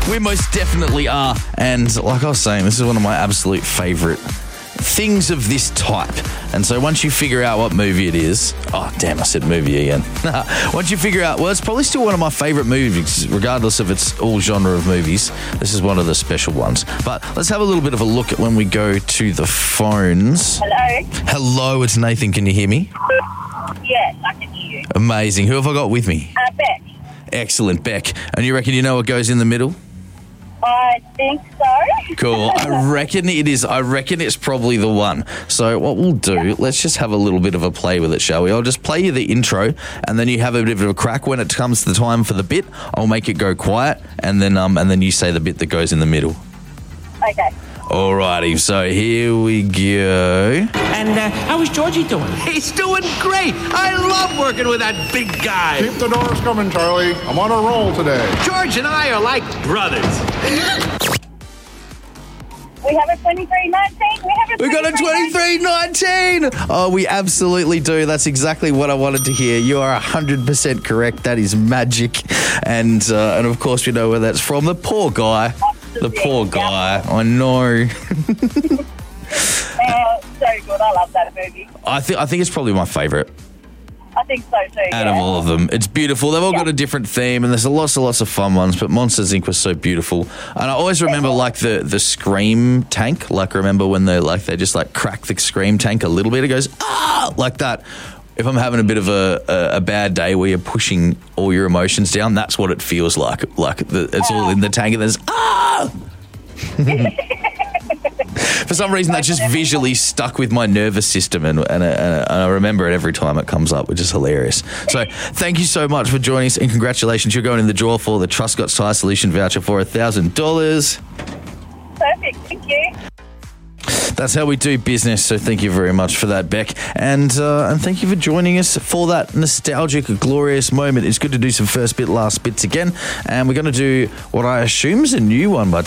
We most definitely are. And like I was saying, this is one of my absolute favourite things of this type. And so once you figure out what movie it is, oh damn, I said movie again. Once you figure out, well, it's probably still one of my favourite movies, regardless of its all genre of movies. This is one of the special ones. But let's have a little bit of a look at when we go to the phones. Hello? Hello, it's Nathan. Can you hear me? Yes, I can hear you. Amazing. Who have I got with me? Beck. Excellent, Beck. And you reckon you know what goes in the middle? I think so. Cool. I reckon it is. I reckon it's probably the one. So what we'll do, let's just have a little bit of a play with it, shall we? I'll just play you the intro, and then you have a bit of a crack. When it comes to the time for the bit, I'll make it go quiet, and then you say the bit that goes in the middle. Okay. Alrighty, so here we go. And how is Georgie doing? He's doing great. I love working with that big guy. Keep the doors coming, Charlie. I'm on a roll today. George and I are like brothers. We have a 2319. We got a 2319. Oh, we absolutely do. That's exactly what I wanted to hear. You are 100% correct. That is magic. And of course, we know where that's from. The poor guy. The poor guy. I know. So good. I love that movie. I think it's probably my favourite I think so too. out of all of them. It's beautiful. They've all got a different theme, and there's lots of fun ones. But Monsters Inc. was so beautiful, and I always remember like the scream tank. Like remember when they just crack the scream tank a little bit. It goes like that. If I'm having a bit of a bad day where you're pushing all your emotions down, that's what it feels like. It's all in the tank, and there's For some reason, that just visually stuck with my nervous system, and I remember it every time it comes up, which is hilarious. So thank you so much for joining us, and congratulations. You're going in the draw for the Truscott's Tyre Solution voucher for $1,000. Perfect. Thank you. That's how we do business, so thank you very much for that, Beck. And thank you for joining us for that nostalgic, glorious moment. It's good to do some first bit, last bits again. And we're going to do what I assume is a new one by